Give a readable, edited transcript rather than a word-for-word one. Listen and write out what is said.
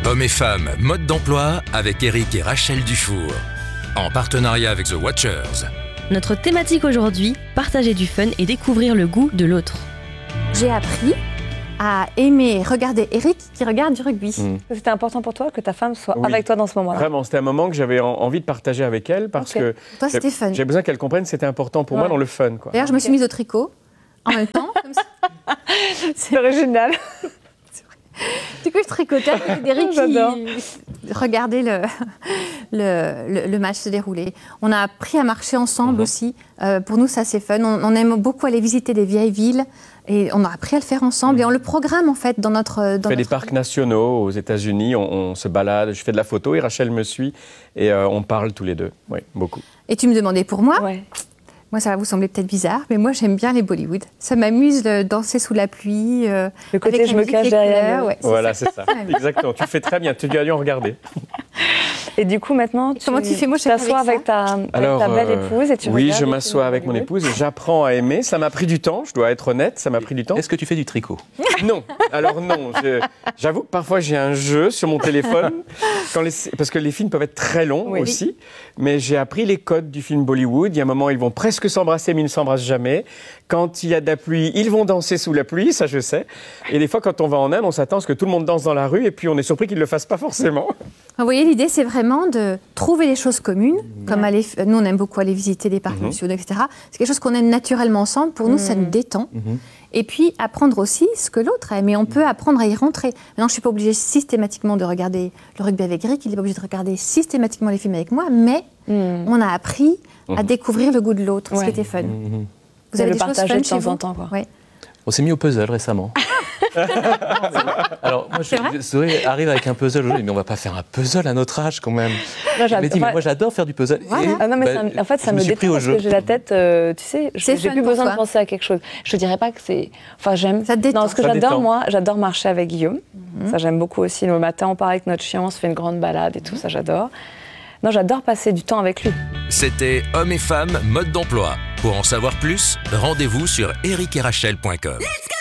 Hommes et femmes, mode d'emploi avec Eric et Rachel Dufour. En partenariat avec The Watchers. Notre thématique aujourd'hui, partager du fun et découvrir le goût de l'autre. J'ai appris à aimer regarder Eric qui regarde du rugby. C'était important pour toi que ta femme soit avec toi dans ce moment-là. Vraiment, c'était un moment que j'avais envie de partager avec elle parce que toi, c'était fun. J'avais besoin qu'elle comprenne que c'était important pour moi dans le fun. Quoi. D'ailleurs, je me suis mise au tricot en même temps. Comme ça. C'est original. Du coup, je tricotais avec Eric qui regardait le match se dérouler. On a appris à marcher ensemble aussi. Pour nous, ça, c'est fun. On aime beaucoup aller visiter des vieilles villes. Et on a appris à le faire ensemble et on le programme en fait dans notre... On fait des parcs nationaux aux États-Unis, on se balade, je fais de la photo et Rachel me suit et on parle tous les deux, oui, beaucoup. Et tu me demandais pour moi Moi, ça va vous sembler peut-être bizarre, mais moi, j'aime bien les Bollywood. Ça m'amuse de danser sous la pluie. Le côté je me cache derrière. Voilà, c'est ça. Exactement, tu fais très bien, tu dois bien regarder. Et du coup, maintenant, comment tu fais? Moi, je t'assois avec ta belle épouse et tu Oui, je m'assois avec mon épouse et j'apprends à aimer. Ça m'a pris du temps, je dois être honnête, ça m'a pris du temps. Est-ce que tu fais du tricot? Non, alors non. J'avoue que parfois j'ai un jeu sur mon téléphone, parce que les films peuvent être très longs aussi, mais j'ai appris les codes du film Bollywood. Il y a un moment, ils vont presque s'embrasser, mais ils ne s'embrassent jamais. Quand il y a de la pluie, ils vont danser sous la pluie, ça je sais. Et des fois, quand on va en Inde, on s'attend à ce que tout le monde danse dans la rue et puis on est surpris qu'ils ne le fassent pas forcément. Vous voyez, l'idée, c'est vraiment de trouver des choses communes, comme nous, on aime beaucoup aller visiter les parcs nationaux, etc. C'est quelque chose qu'on aime naturellement ensemble. Pour nous, ça nous détend. Et puis, apprendre aussi ce que l'autre aime. Et on peut apprendre à y rentrer. Maintenant, je ne suis pas obligée systématiquement de regarder le rugby avec Eric, il n'est pas obligé de regarder systématiquement les films avec moi, mais on a appris à découvrir le goût de l'autre, ce qui était fun. Vous avez des choses fun chez vous? On s'est mis au puzzle récemment. Alors, moi, je arrive avec un puzzle aujourd'hui, mais on ne va pas faire un puzzle à notre âge quand même. Moi, j'adore faire du puzzle. Voilà. En fait, ça me détend parce que j'ai la tête, tu sais, j'ai plus besoin de penser à quelque chose. Je ne dirais pas que c'est... Enfin, j'aime... Ça te détend. Non, ce que j'adore, moi, j'adore marcher avec Guillaume. Ça, j'aime beaucoup aussi. Le matin, on part avec notre chien, on se fait une grande balade et tout, ça, j'adore. Non, j'adore passer du temps avec lui. C'était Hommes et femmes, mode d'emploi. Pour en savoir plus, rendez-vous sur ericetrachel.com.